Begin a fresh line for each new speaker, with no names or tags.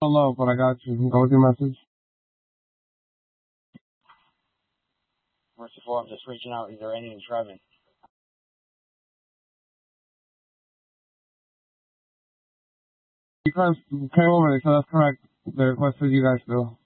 don't know, but I got you. Go with your message.
Merciful, I'm just reaching out. Is there any in Shrevin?
You guys came over, they said that's correct. They requested you guys to.